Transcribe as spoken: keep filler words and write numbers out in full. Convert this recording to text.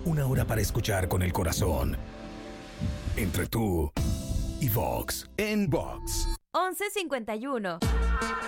Una hora para escuchar con el corazón. Entre tú y Vox. En Vox. once cincuenta y uno.